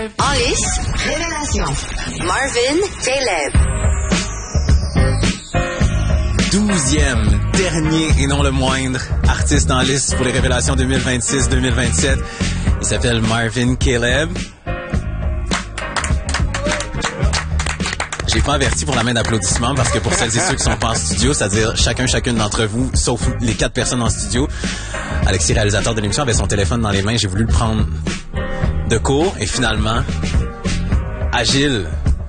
En lice, révélation. Marvin Caleb. 12e, dernier et non le moindre artiste en liste pour les révélations 2026-2027. Il s'appelle Marvin Caleb. J'ai pas averti pour la main d'applaudissement parce que pour celles et ceux qui sont pas en studio, c'est-à-dire chacune d'entre vous, sauf les 4 personnes en studio, Alexis, réalisateur de l'émission, avait son téléphone dans les mains. J'ai voulu le prendre de court et finalement, agile.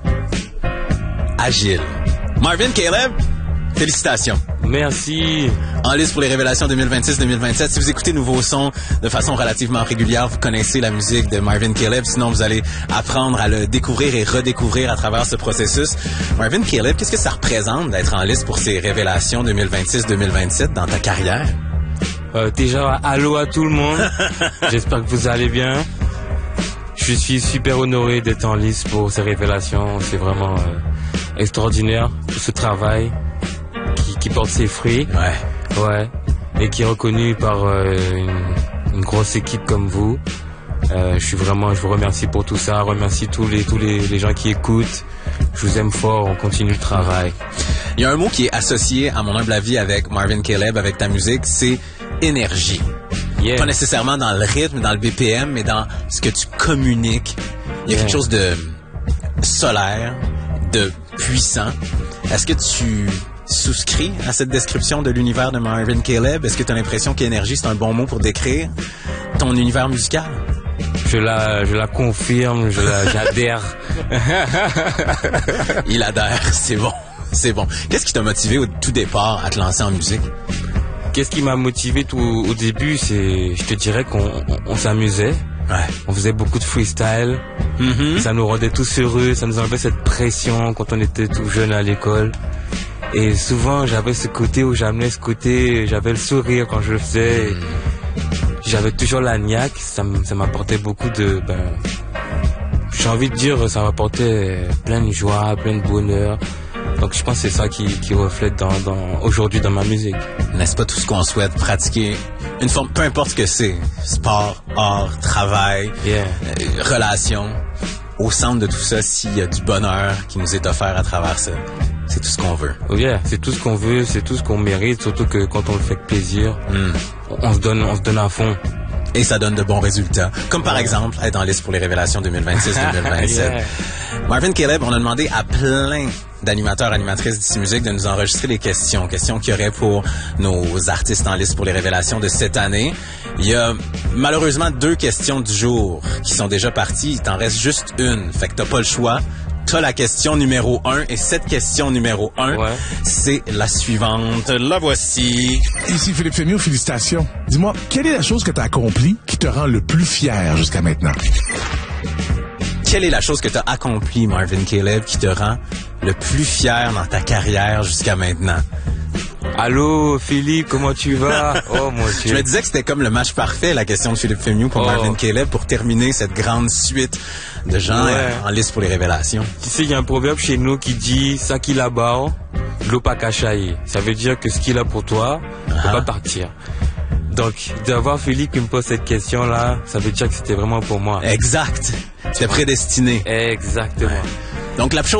Marvin Caleb, félicitations. Merci. En liste pour les révélations 2026-2027. Si vous écoutez Nouveaux Sons de façon relativement régulière, vous connaissez la musique de Marvin Caleb. Sinon, vous allez apprendre à le découvrir et redécouvrir à travers ce processus. Marvin Caleb, qu'est-ce que ça représente d'être en liste pour ces révélations 2026-2027 dans ta carrière? Déjà, allô à tout le monde. J'espère que vous allez bien. Je suis super honoré d'être en liste pour ces révélations. C'est vraiment extraordinaire, tout ce travail qui porte ses fruits. Ouais. Et qui est reconnu par une grosse équipe comme vous. Je vous remercie pour tout ça. Remercie tous les gens qui écoutent. Je vous aime fort. On continue le travail. Il y a un mot qui est associé, à mon humble avis, avec Marvin Caleb, avec ta musique, c'est énergie. Yeah. Pas nécessairement dans le rythme, dans le BPM, mais dans ce que tu communiques. Il y a quelque chose de solaire, de puissant. Est-ce que tu souscris à cette description de l'univers de Marvin Caleb? Est-ce que tu as l'impression qu'énergie, c'est un bon mot pour décrire ton univers musical? Je la confirme, j'adhère. Il adhère, c'est bon. Qu'est-ce qui t'a motivé au tout départ à te lancer en musique? Qu'est-ce qui m'a motivé au début, je te dirais qu'on s'amusait. Ouais. On faisait beaucoup de freestyle. Mm-hmm. Ça nous rendait tous heureux, ça nous enlevait cette pression quand on était tout jeune à l'école. Et souvent, j'avais j'avais le sourire quand je le faisais. J'avais toujours la niaque, ça m'apportait beaucoup j'ai envie de dire, ça m'apportait plein de joie, plein de bonheur. Donc je pense que c'est ça qui reflète aujourd'hui dans ma musique. N'est-ce pas tout ce qu'on souhaite pratiquer? Une forme, peu importe ce que c'est, sport, art, travail, relations, au centre de tout ça, s'il y a du bonheur qui nous est offert à travers ça, c'est tout ce qu'on veut. Oh yeah, c'est tout ce qu'on veut, c'est tout ce qu'on mérite, surtout que quand on le fait avec plaisir, on se donne à fond. Et ça donne de bons résultats. Comme par exemple, être en liste pour les révélations 2026-2027. Yeah. Marvin Caleb, on a demandé à plein d'animateurs, animatrices d'ici musique de nous enregistrer des questions qu'il y aurait pour nos artistes en liste pour les révélations de cette année. Il y a malheureusement 2 questions du jour qui sont déjà parties. Il t'en reste juste une. Fait que t'as pas le choix. T'as la question numéro 1 et cette question numéro 1, c'est la suivante. La voici. Ici Philippe Fémiot, félicitations. Dis-moi, quelle est la chose que tu as accomplie qui te rend le plus fier jusqu'à maintenant? Quelle est la chose que tu as accomplie, Marvin Caleb, qui te rend le plus fier dans ta carrière jusqu'à maintenant? Allô, Philippe, comment tu vas? Oh, mon Dieu. Je me disais que c'était comme le match parfait, la question de Philippe Fémiot pour Marvin Caleb, pour terminer cette grande suite de gens en liste pour les révélations. Tu sais, il y a un proverbe chez nous qui dit « Ça qu'il a bas, l'eau pas cachaillé ». Ça veut dire que ce qu'il a pour toi, faut pas partir. Donc, d'avoir Philippe qui me pose cette question-là, ça veut dire que c'était vraiment pour moi. Exact. Tu es prédestiné. Exactement. Donc, la chose